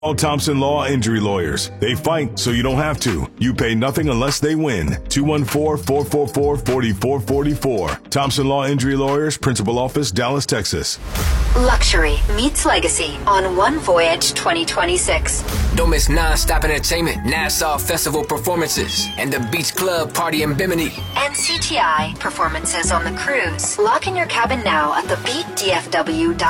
Call Thompson Law Injury Lawyers. They fight so you don't have to. You pay nothing unless they win. 214-444-4444. Thompson Law Injury Lawyers, Principal Office, Dallas, Texas. Luxury meets legacy on One Voyage 2026. Don't miss non-stop entertainment, Nassau Festival performances, and the Beach Club Party in Bimini. And CTI performances on the cruise. Lock in your cabin now at thebeatdfw.com.